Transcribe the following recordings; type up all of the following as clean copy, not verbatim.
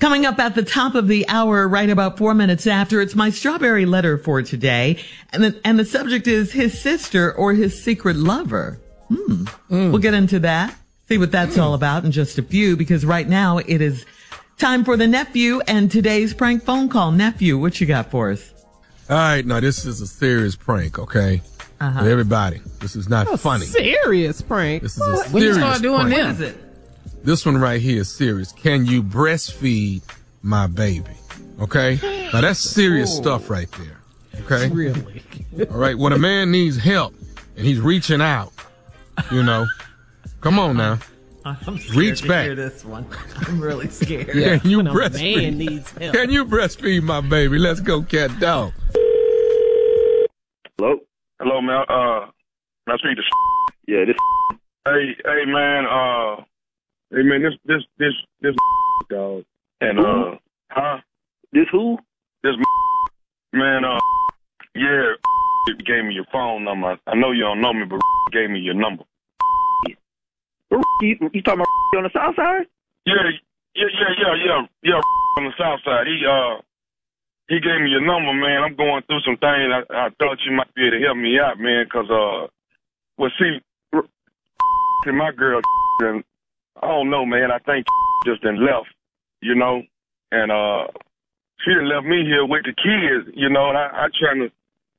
Coming up at the top of the hour, right about 4 minutes after, it's my strawberry letter for today. And the subject is his sister or his secret lover. We'll get into that, see what that's all about in just a few, because right now it is time for the nephew and today's prank phone call. Nephew, what you got for us? All right, now this is a serious prank, okay? Everybody, this is not funny. Serious prank. This is a serious When you start doing prank. What is it? This one right here is serious. Can you breastfeed my baby? Okay? Now that's serious stuff right there. Okay? Really? All right, when a man needs help and he's reaching out, you know, come on now. I'm scared Reach to back. hear this one. I'm really scared. Can you When a man breastfeed? needs help. Can you breastfeed my baby? Let's go, cat dog. Hello? Hello, man. I speak to. Yeah, this. Hey, man. This dog. And huh? This who? This man. Yeah. He gave me your phone number. I know you don't know me, but gave me your number. You talking about on the south side? Yeah. On the south side. He gave me your number, man. I'm going through some things. I thought you might be able to help me out, man, because, well, see, my girl, and I don't know, man. I think just done left, you know, and she done left me here with the kids, you know, and I trying to,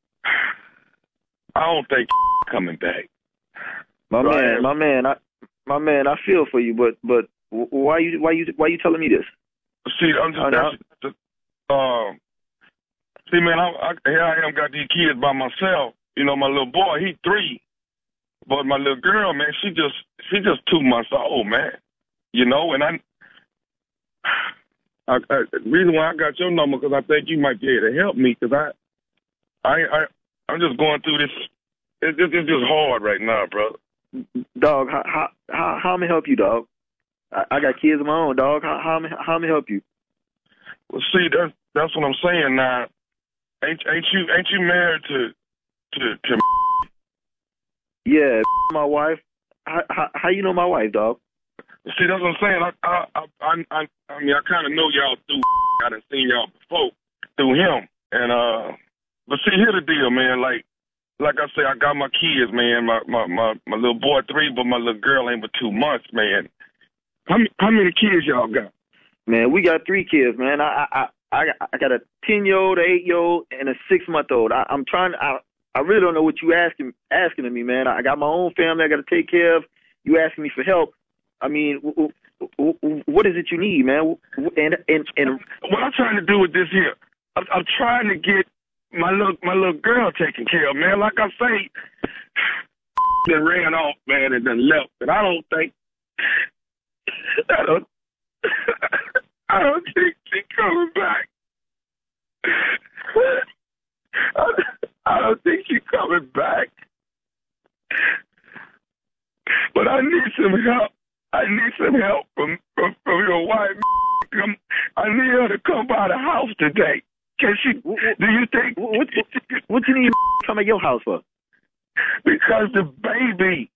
I don't think coming back. My man, I feel for you, but why you telling me this? See, I'm just, see, man, here I am, got these kids by myself. You know, my little boy, he 3. But my little girl, man, she just 2 months old, man. You know, and the reason why I got your number, because I think you might be able to help me, because I'm just going through this. It's just hard right now, brother. Dog, how am I help you, dog? I got kids of my own, dog. How am I help you? Well, see, that's what I'm saying now. Ain't you married to Yeah, my wife. How you know my wife, dog? See, that's what I'm saying. I mean, I kind of know y'all through. I done seen y'all before through him, and but see, here's the deal, man. Like I say, I got my kids, man. My little boy 3, but my little girl ain't but 2 months, man. How many kids y'all got? Man, we got 3 kids, man. I got a 10-year-old, an 8-year-old, and a 6-month-old. I'm trying. I really don't know what you asking of me, man. I got my own family I got to take care of. You asking me for help. I mean, what is it you need, man? And what I'm trying to do with this here, I'm trying to get my little girl taken care of, man. Like I say, they ran off, man, and then left. And I don't think she's coming back. I don't think she's coming back. But I need some help. I need some help from your wife. I need her to come by the house today. Can she? Do you think? What you need to come at your house for? Because the baby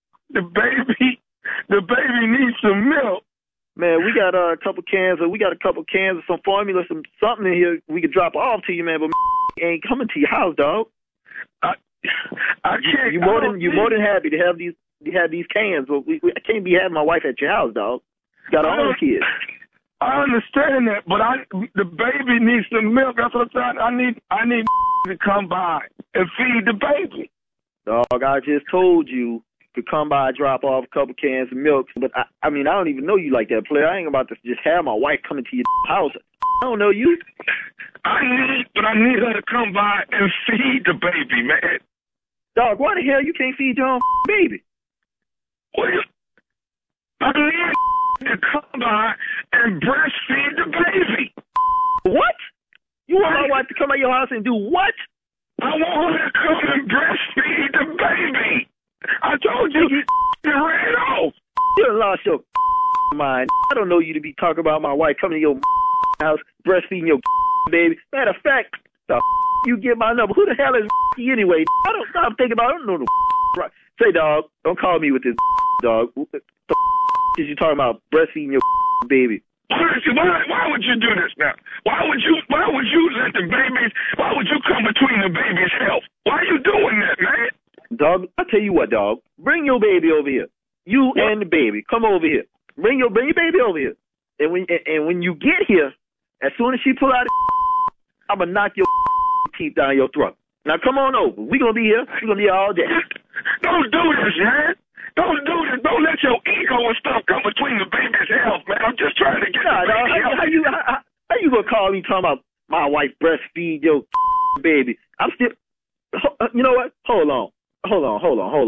needs some milk. Man, we got a couple cans of some formula, something in here we could drop off to you, man. But ain't coming to your house, dog. I can't. You're more than happy to have these cans, but I can't be having my wife at your house, dog. Got our own kids. I understand that, but the baby needs some milk. That's what I'm saying. I need to come by and feed the baby. Dog, I just told you to come by, drop off a couple cans of milk. But I mean, I don't even know you like that, player. I ain't about to just have my wife coming to your house. I don't know you. I need her to come by and feed the baby, man. Dog, why the hell you can't feed your own baby? Well, I need to come by and breastfeed the baby. What? You want my wife to come at your house and do what? I want her to come and breastfeed the baby. I told you you ran off. You done lost your mind. I don't know you to be talking about my wife coming to your house, breastfeeding your baby. Matter of fact, you get my number. Who the hell is anyway? I'm thinking about. I don't know the Say, dog, don't call me with this, dog. What the is you talking about breastfeeding your baby? Why would you do this now? Why would you let the babies, why would you come between the baby's health? Why are you doing that, man? Dog, I tell you what, dog. Bring your baby over here. You and the baby. Come over here. Bring your baby over here. And when you get here, as soon as she pull out I'm going to knock your teeth down your throat. Now come on over. We're going to be here. We're going to be here all day. Don't do this, man. Don't do this. Don't let your ego and stuff come between the baby's health, man. I'm just trying to get how you going to call me talking about my wife breastfeed your baby? I'm still, you know what? Hold on. What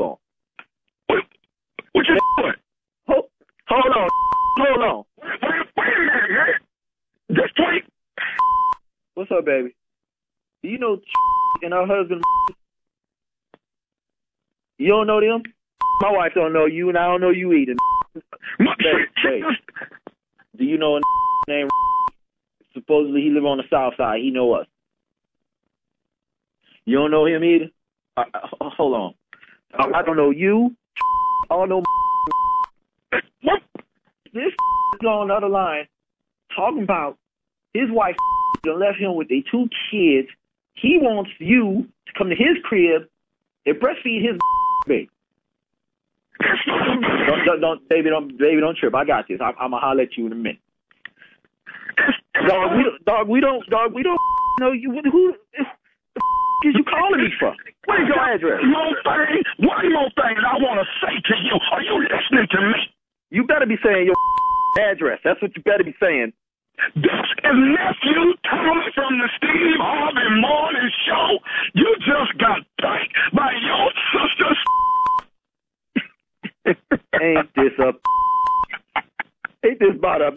you doing? Hold on. Wait a minute, man. Just wait. What's up, baby? Do you know and her husband? You don't know them? My wife don't know you, and I don't know you either. Hey, do you know a name? Supposedly he live on the south side. He know us. You don't know him either? Hold on. I don't know you. I don't know. This is on the other line talking about his wife left him with their 2 kids. He wants you to come to his crib and breastfeed his baby. Don't trip. I got this. I'm gonna holler at you in a minute. We don't know you. Who is you calling me for? What is your address? One more thing I want to say to you. Are you listening to me? You better be saying your address. That's what you better be saying. This is nephew Tommy from the Steve Harvey Morning Show. You just got thanked by your sister. Ain't this about a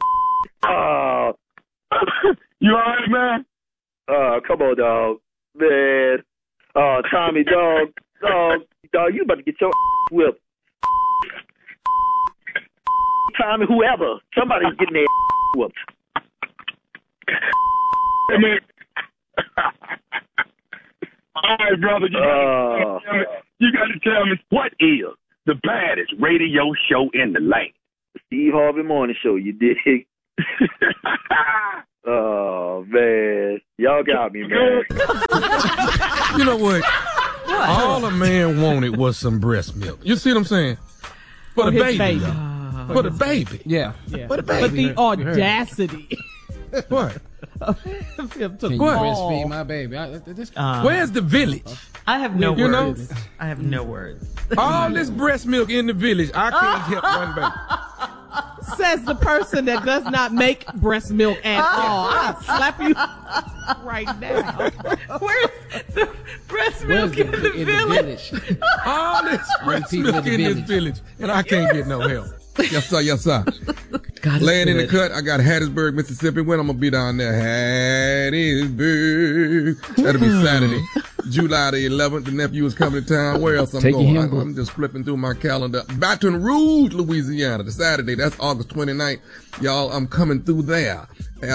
You all right, man? Come on, dog. Man. Tommy, dog, you about to get your whipped. Tommy, whoever, somebody's getting their whooped. Hey, man. All right, brother, you got to tell me what is the baddest radio show in the land? The Steve Harvey Morning Show, you dig? Oh, man. Y'all got me, man. You know what? All a man wanted was some breast milk. You see what I'm saying? For the baby. For the baby. Yeah. For the baby. But the audacity. What? Can you breastfeed my baby? Where's the village? I have no You know? words. I have no words. All this breast milk in the village, I can't help one baby. Says the person that does not make breast milk at all. I'll slap you right now. Where's the breast milk in the village? All this breast milk in this village, and I can't get no help. Yes, sir. Yes, sir. Laying in the cut, I got Hattiesburg, Mississippi. When I'm going to be down there? Hattiesburg. That'll be Saturday, July the 11th. The nephew is coming to town. Where else I'm going? I'm just flipping through my calendar. Baton Rouge, Louisiana. The Saturday, that's August 29th. Y'all, I'm coming through there.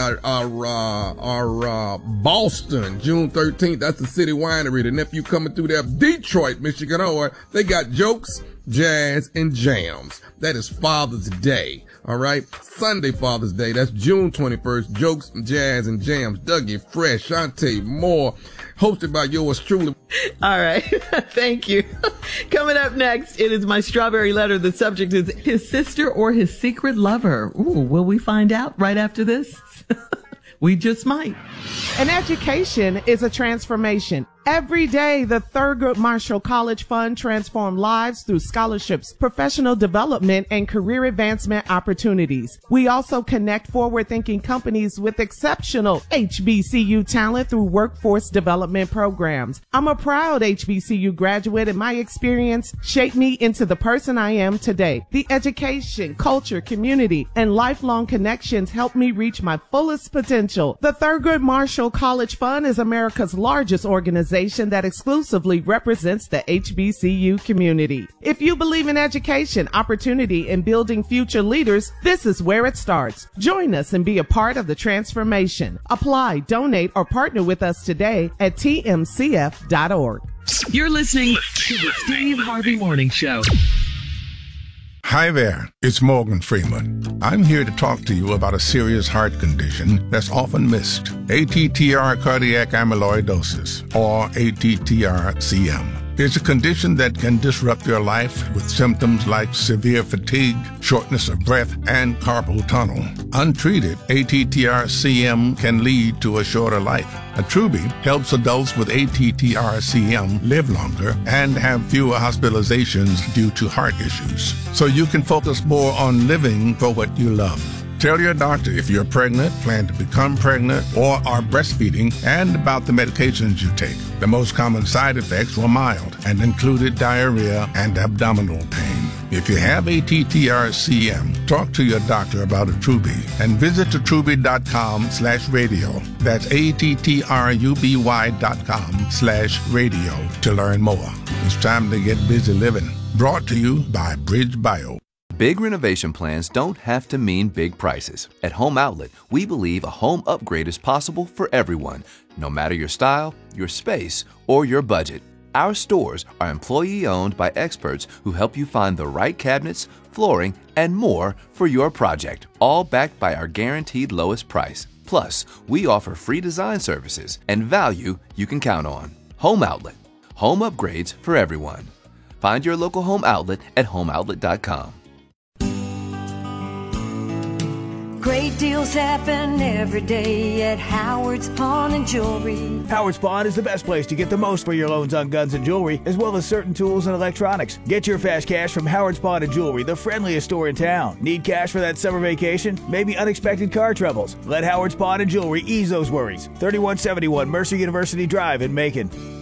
Boston, June 13th. That's the City Winery. The nephew coming through there. Detroit, Michigan. They got jokes, jazz, and jams. That is Father's Day. All right. Sunday, Father's Day. That's June 21st. Jokes, jazz, and jams. Dougie Fresh, Shantae Moore. Hosted by yours truly. All right. Thank you. Coming up next, it is my strawberry letter. The subject is his sister or his secret lover. Ooh, will we find out right after this? We just might. An education is a transformation. Every day, the Thurgood Marshall College Fund transforms lives through scholarships, professional development, and career advancement opportunities. We also connect forward-thinking companies with exceptional HBCU talent through workforce development programs. I'm a proud HBCU graduate, and my experience shaped me into the person I am today. The education, culture, community, and lifelong connections helped me reach my fullest potential. The Thurgood Marshall College Fund is America's largest organization that exclusively represents the HBCU community. If you believe in education, opportunity, and building future leaders, this is where it starts. Join us and be a part of the transformation. Apply, donate, or partner with us today at tmcf.org. You're listening to the Steve Harvey Morning Show. Hi there, it's Morgan Freeman. I'm here to talk to you about a serious heart condition that's often missed. ATTR cardiac amyloidosis, or ATTR-CM. It's a condition that can disrupt your life with symptoms like severe fatigue, shortness of breath, and carpal tunnel. Untreated, ATTR-CM can lead to a shorter life. Attruby helps adults with ATTR-CM live longer and have fewer hospitalizations due to heart issues, so you can focus more on living for what you love. Tell your doctor if you're pregnant, plan to become pregnant, or are breastfeeding, and about the medications you take. The most common side effects were mild and included diarrhea and abdominal pain. If you have ATTR-CM, talk to your doctor about Attruby and visit attruby.com/radio. That's ATTRUBY.com/radio to learn more. It's time to get busy living. Brought to you by Bridge Bio. Big renovation plans don't have to mean big prices. At Home Outlet, we believe a home upgrade is possible for everyone, no matter your style, your space, or your budget. Our stores are employee-owned by experts who help you find the right cabinets, flooring, and more for your project, all backed by our guaranteed lowest price. Plus, we offer free design services and value you can count on. Home Outlet. Home upgrades for everyone. Find your local Home Outlet at homeoutlet.com. Great deals happen every day at Howard's Pawn and Jewelry. Howard's Pawn is the best place to get the most for your loans on guns and jewelry, as well as certain tools and electronics. Get your fast cash from Howard's Pawn and Jewelry, the friendliest store in town. Need cash for that summer vacation? Maybe unexpected car troubles? Let Howard's Pawn and Jewelry ease those worries. 3171 Mercer University Drive in Macon.